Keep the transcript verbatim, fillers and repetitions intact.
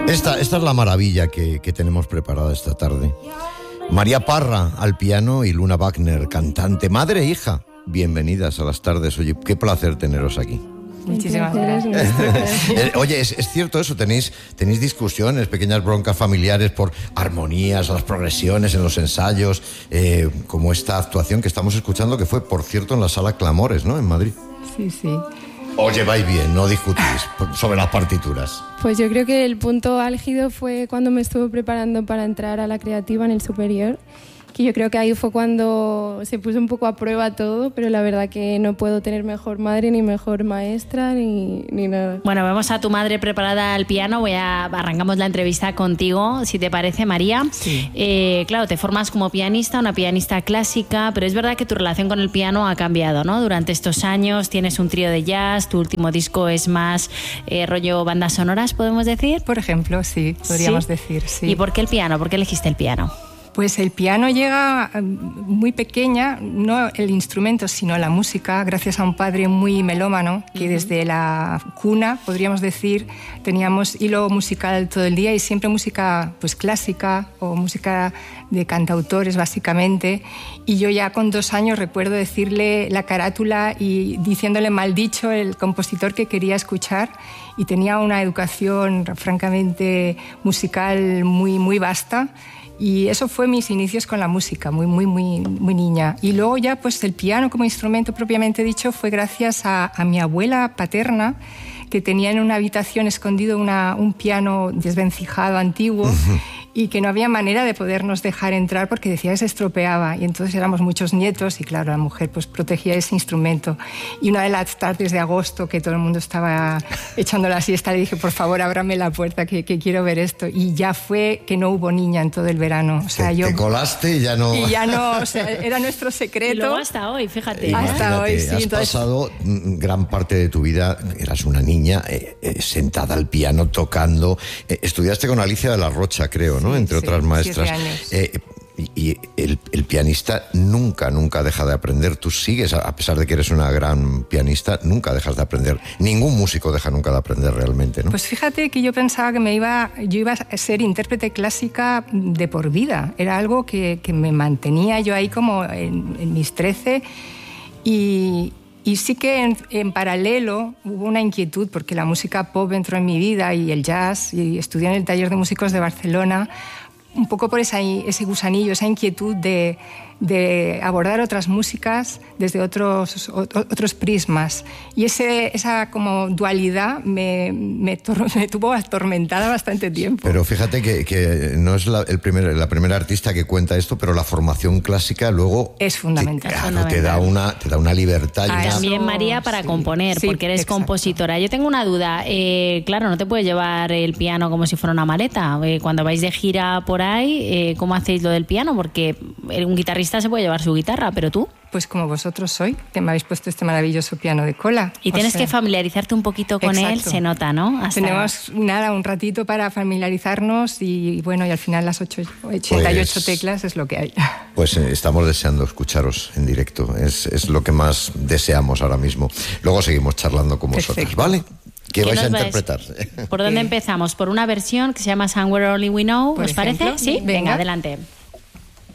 Esta, esta es la maravilla que, que tenemos preparada esta tarde. María Parra al piano y Luna Wagner, cantante, madre e hija. Bienvenidas a las tardes. Oye, qué placer teneros aquí. Muchísimas gracias. Oye, ¿es, es cierto eso? ¿Tenéis, ¿Tenéis discusiones, pequeñas broncas familiares por armonías, las progresiones en los ensayos? Eh, como esta actuación que estamos escuchando, que fue, por cierto, en la Sala Clamores, ¿no? En Madrid. Sí, sí. Os lleváis bien, no discutís sobre las partituras. Pues yo creo que el punto álgido fue cuando me estuve preparando para entrar a la creativa en el superior, que yo creo que ahí fue cuando se puso un poco a prueba todo, pero la verdad que no puedo tener mejor madre, ni mejor maestra, ni, ni nada. Bueno, vemos a tu madre preparada al piano. Voy a arrancamos la entrevista contigo, si te parece, María. Sí. Eh, claro, te formas como pianista, una pianista clásica, pero es verdad que tu relación con el piano ha cambiado, ¿no? Durante estos años tienes un trío de jazz, tu último disco es más eh, rollo bandas sonoras, ¿podemos decir? Por ejemplo, sí, podríamos ¿Sí? decir, sí. ¿Y por qué el piano? ¿Por qué elegiste el piano? Pues el piano llega muy pequeña, no el instrumento, sino la música, gracias a un padre muy melómano, que uh-huh. desde la cuna, podríamos decir, teníamos hilo musical todo el día y siempre música pues clásica o música de cantautores, básicamente. Y yo ya con dos años recuerdo decirle la carátula y diciéndole mal dicho el compositor que quería escuchar, y tenía una educación francamente musical muy, muy vasta. Y eso fue mis inicios con la música, muy, muy, muy, muy niña. Y luego ya, pues el piano como instrumento propiamente dicho fue gracias a, a mi abuela paterna, que tenía en una habitación escondido una, un piano desvencijado, antiguo, uh-huh. y que no había manera de podernos dejar entrar porque decía que se estropeaba. Y entonces éramos muchos nietos y claro, la mujer pues protegía ese instrumento. Y una de las tardes de agosto que todo el mundo estaba echando la siesta, le dije, por favor, ábrame la puerta que, que quiero ver esto. Y ya fue que no hubo niña en todo el verano. O sea, te, yo, te colaste y ya no... Y ya no, o sea, era nuestro secreto. Y luego hasta hoy, fíjate. Hasta Imagínate, hoy, sí. Has entonces... pasado gran parte de tu vida, eras una niña eh, eh, sentada al piano, tocando. Eh, estudiaste con Alicia de la Rocha, creo, ¿no? Sí, Entre sí, otras maestras. siete años. Eh, y y el, el pianista nunca, nunca deja de aprender. Tú sigues, a pesar de que eres una gran pianista, nunca dejas de aprender. Ningún músico deja nunca de aprender realmente, ¿no? Pues fíjate que yo pensaba que me iba, yo iba a ser intérprete clásica de por vida. Era algo que, que me mantenía yo ahí como en, en mis trece. Y, y sí que en, en paralelo hubo una inquietud, porque la música pop entró en mi vida y el jazz, y estudié en el Taller de Músicos de Barcelona, un poco por esa, ese gusanillo, esa inquietud de, de abordar otras músicas desde otros, otros prismas. Y ese, esa como dualidad me, me, me tuvo atormentada bastante tiempo. Pero fíjate que, que no es la, el primer, la primera artista que cuenta esto, pero la formación clásica luego... Es fundamental. Te, claro, fundamental. te da una, te da una libertad. Y ah, una... También, María, para sí. componer, sí, porque eres exacto. compositora. Yo tengo una duda. Eh, claro, no te puedes llevar el piano como si fuera una maleta. Eh, cuando vais de gira por ahí, eh, ¿cómo hacéis lo del piano? Porque un guitarrista se puede llevar su guitarra, pero tú... Pues como vosotros hoy, que me habéis puesto este maravilloso piano de cola. Y tienes sea, que familiarizarte un poquito con exacto. él, se nota, ¿no? Hasta... Tenemos, nada, un ratito para familiarizarnos y, bueno, y al final las ocho, ochenta y ocho pues, teclas es lo que hay. Pues eh, estamos deseando escucharos en directo, es, es lo que más deseamos ahora mismo. Luego seguimos charlando con vosotros, perfecto. ¿vale? ¿Qué vais a interpretar? ¿Por dónde empezamos? ¿Por una versión que se llama Somewhere Only We Know? ¿Os parece? Sí, venga, venga adelante.